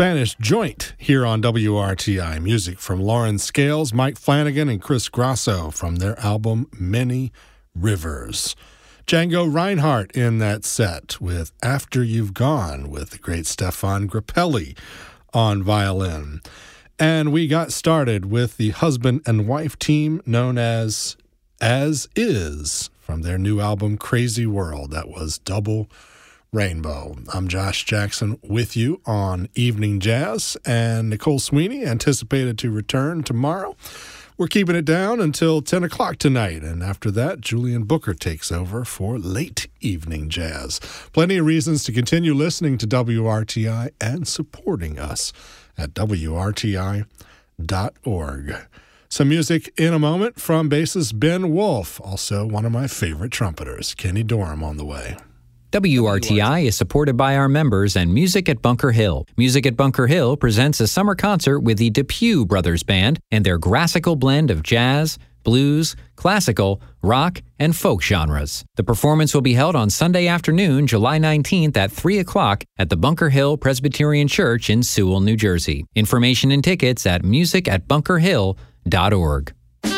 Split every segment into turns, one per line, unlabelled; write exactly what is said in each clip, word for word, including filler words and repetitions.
Spanish Joint here on W R T I. Music from Lauren Scales, Mike Flanagan, and Chris Grasso from their album Many Rivers. Django Reinhardt in that set with After You've Gone with the great Stefan Grappelli on violin. And we got started with the husband and wife team known as As Is from their new album Crazy World. That was Double Rainbow. I'm Josh Jackson with you on Evening Jazz, and Nicole Sweeney anticipated to return tomorrow. We're keeping it down until ten o'clock tonight, and after that, Julian Booker takes over for Late Evening Jazz. Plenty of reasons to continue listening to W R T I and supporting us at W R T I dot org. Some music in a moment from bassist Ben Wolf, also one of my favorite trumpeters. Kenny Dorham on the way.
W R T I is supported by our members and Music at Bunker Hill. Music at Bunker Hill presents a summer concert with the DePuy Brothers Band and their grassical blend of jazz, blues, classical, rock, and folk genres. The performance will be held on Sunday afternoon, July nineteenth at three o'clock at the Bunker Hill Presbyterian Church in Sewell, New Jersey. Information and tickets at music at bunker hill dot org.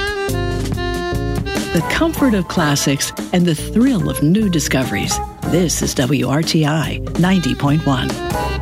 The comfort of classics and the thrill of new discoveries. This is W R T I ninety point one.